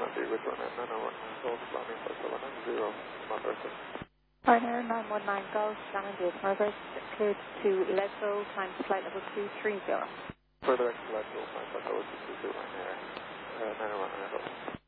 be with one at 901 Golf, landing for 790, Margaret. Partner 919 Golf, landing base Margaret, cleared to Leadville, time flight level 230. Further exit Leadville, time flight level 230, 901 Golf.